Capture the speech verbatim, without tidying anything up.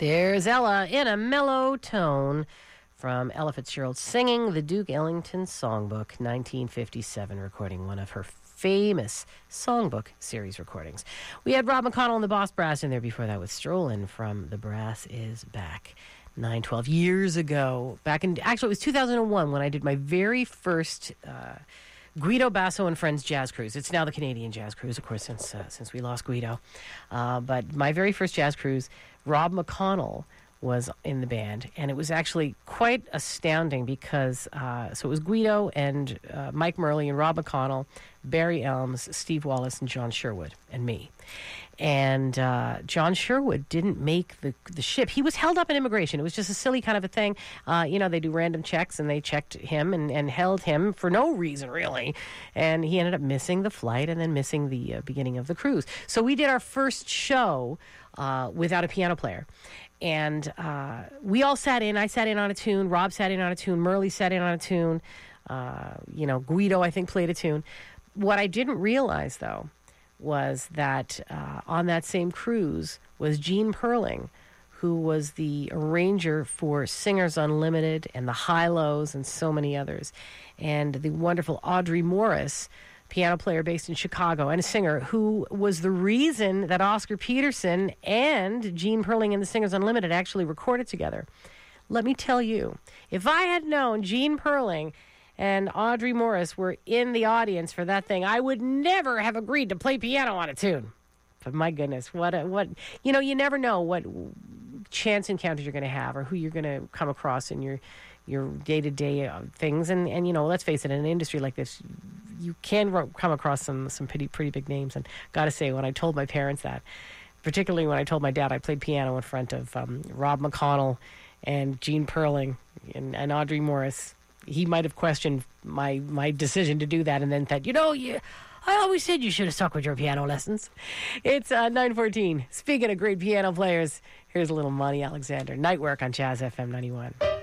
There's Ella in a mellow tone from Ella Fitzgerald singing the Duke Ellington Songbook, nineteen fifty-seven, recording one of her famous songbook series recordings. We had Rob McConnell and the Boss Brass in there before that with Strollin' from The Brass Is Back. nine, twelve years ago, back in, actually it was two thousand one when I did my very first uh, Guido Basso and Friends Jazz Cruise. It's now the Canadian Jazz Cruise, of course, since uh, since we lost Guido. Uh, but my very first jazz cruise, Rob McConnell was in the band, and it was actually quite astounding because, uh, so it was Guido and uh, Mike Murley and Rob McConnell, Barry Elms, Steve Wallace, and John Sherwood, and me. And uh, John Sherwood didn't make the the ship. He was held up in immigration. It was just a silly kind of a thing. Uh, you know, they do random checks, and they checked him and, and held him for no reason, really. And he ended up missing the flight and then missing the uh, beginning of the cruise. So we did our first show uh, without a piano player. And uh, we all sat in. I sat in on a tune. Rob sat in on a tune. Murley sat in on a tune. Uh, you know, Guido, I think, played a tune. What I didn't realize, though, was that uh, on that same cruise was Gene Perling, who was the arranger for Singers Unlimited and the Hi-Lo's and so many others. And the wonderful Audrey Morris, piano player based in Chicago and a singer, who was the reason that Oscar Peterson and Gene Perling and the Singers Unlimited actually recorded together. Let me tell you, if I had known Gene Perling and Audrey Morris were in the audience for that thing, I would never have agreed to play piano on a tune. But my goodness, what a, what you know, you never know what chance encounters you're going to have or who you're going to come across in your your day-to-day uh, things. And, and, you know, let's face it, in an industry like this, you can ro- come across some, some pretty, pretty big names. And got to say, when I told my parents that, particularly when I told my dad I played piano in front of um, Rob McConnell and Gene Perling and, and Audrey Morris, he might have questioned my my decision to do that and then thought, you know, you, I always said you should have stuck with your piano lessons. It's uh, nine fourteen. Speaking of great piano players, here's a little Monty Alexander. Night Work on Jazz F M ninety-one.